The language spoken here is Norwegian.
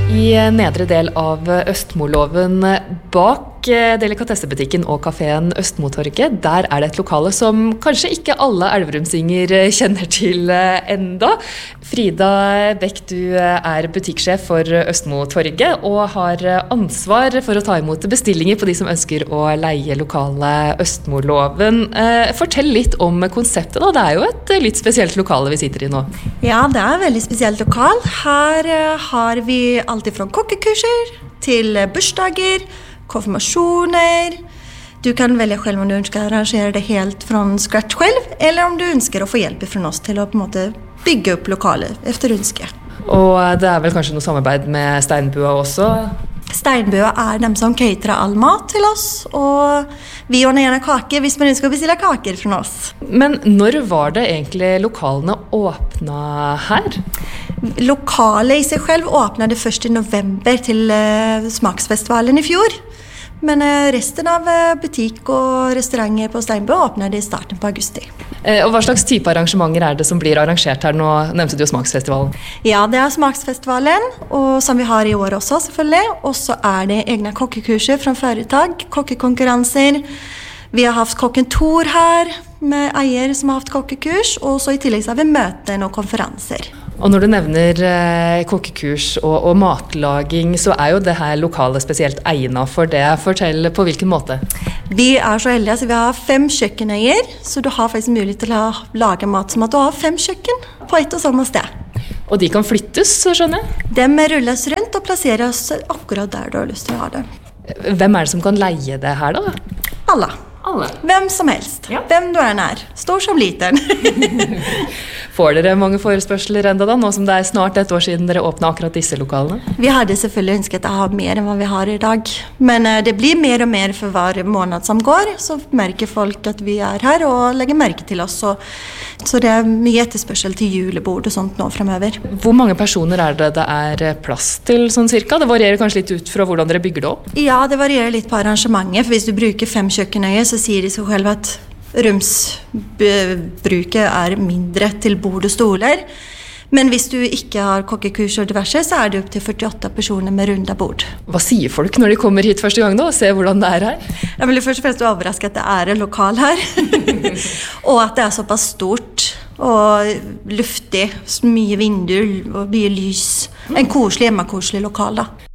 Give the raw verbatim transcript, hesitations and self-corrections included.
I nedre del av Østmoloven bak delikatessebutikken og kaféen Østmotorget, der er det et lokale som kanskje ikke alle elverumsinger kjenner til enda. Frida Bech, du er butikksjef for Østmotorget og har ansvar for å ta imot bestillinger på de som ønsker å leie lokale Østmoloven. Fortell litt om konseptet da, det er jo et litt spesielt lokale vi sitter i nå. Ja, det er et veldig spesielt lokal. Her har vi alt fra kokkekurser til bursdager, konfirmasjoner. Du kan velge selv om du ønsker å arrangere det helt fra scratch selv, eller om du ønsker å få hjelp fra oss til å på en måte bygge opp lokalet efter ønske. Og det er vel kanskje noe samarbeid med Steinbua også? Steinbua er dem som caterer all mat til oss, og vi ordner gjerne kaker hvis man ønsker å bestille kaker fra oss. Men når var det egentlig lokalene åpnet her? Lokalet i seg selv åpnet først i november til uh, Smaksfestivalen i fjor. Men uh, resten av uh, butikk og restauranter på Steinbua åpnet i starten på augusti. Eh, og hva slags type arrangementer er det som blir arrangert her? Nå nevnte du jo Smaksfestivalen. Ja, det er Smaksfestivalen, og som vi har i år også selvfølgelig. Og så er det egne kokkekurser fra foretak, kokkekonkurranser. Vi har haft kokken Tor her, med eier som har haft kokkekurs, og så i tillegg så har vi møten og konferanser. Og når du nevner eh, kokkekurs og, og matlaging, så er jo det her lokalet spesielt egnet for det. Fortell på hvilken måte? Vi er så heldige, så vi har fem kjøkkeneier, så du har faktisk mulighet til å lage mat som at du har fem kjøkken på et og samme sted. Og de kan flyttes, skjønner jeg? De rulles rundt og plasseres akkurat der du har lyst til å ha det. Hvem er det som kan leie det her da? Alle. Alle? Hvem som helst. Ja. Hvem du er nær. Stor som liten. Får dere mange forespørsler enda da, nå som det er snart et år siden dere åpnet akkurat disse lokalene? Vi hadde selvfølgelig ønsket å ha mer enn hva vi har i dag. Men uh, det blir mer og mer for hver måned som går, så merker folk at vi er her og legger merke til oss. Så, så det er mye etterspørsel til julebord og sånt nå fremover. Hvor mange personer er det det er plass til sånn cirka? Det varierer kanskje litt ut fra hvordan dere bygger det opp? Ja, det varierer litt på arrangementet. For hvis du bruker fem kjøkkenøyer, så sier de seg selv at rumsbruket er mindre til bord og stoler. Men hvis du ikke har kokkekurs og diverse, så er det opp til førtiåtte personer med runda bord. Hva sier folk når de kommer hit første gang da, og ser hvordan det er her? Jeg vil først og fremst overraske at det er en lokal her. Og at det er såpass stort og luftig, mye vinduer og mye lys. En koselig, hjemmekoselig lokal da.